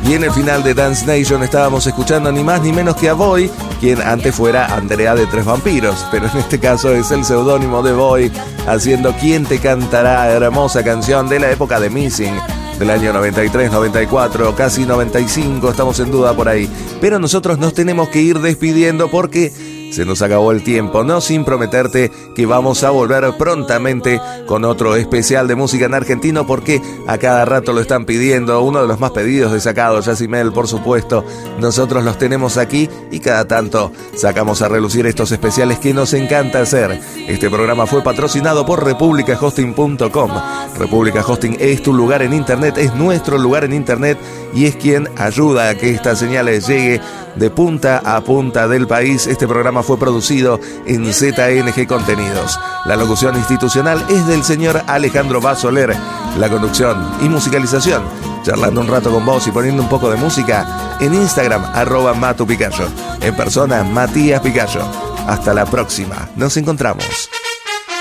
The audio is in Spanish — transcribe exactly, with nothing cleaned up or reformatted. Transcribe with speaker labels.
Speaker 1: Y en el final de Dance Nation estábamos escuchando ni más ni menos que a Boy, quien antes fuera Andrea de Tres Vampiros, pero en este caso es el seudónimo de Boy, haciendo ¿Quién te cantará?, hermosa canción de la época de Missing, del año noventa y tres, noventa y cuatro, casi noventa y cinco, estamos en duda por ahí. Pero nosotros nos tenemos que ir despidiendo porque se nos acabó el tiempo, no sin prometerte que vamos a volver prontamente con otro especial de música en argentino, porque a cada rato lo están pidiendo. Uno de los más pedidos de Sacado, Yacimel, por supuesto. Nosotros los tenemos aquí y cada tanto sacamos a relucir estos especiales que nos encanta hacer. Este programa fue patrocinado por República Hosting punto com. República Hosting es tu lugar en internet, es nuestro lugar en internet y es quien ayuda a que estas señales lleguen de punta a punta del país. Este programa fue producido en Z N G Contenidos. La locución institucional es del señor Alejandro Basoler. La conducción y musicalización, charlando un rato con vos y poniendo un poco de música, en Instagram, arroba Matu Picayo. En persona, Matías Picayo. Hasta la próxima. Nos encontramos.